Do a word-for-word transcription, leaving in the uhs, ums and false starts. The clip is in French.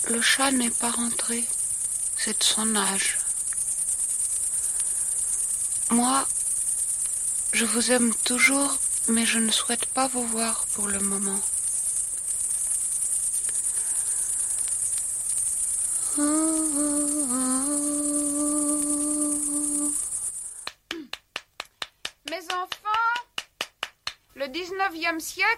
Le chat n'est pas rentré. C'est de son âge. Moi, je vous aime toujours, mais je ne souhaite pas vous voir pour le moment. Mes enfants, le dix-neuvième siècle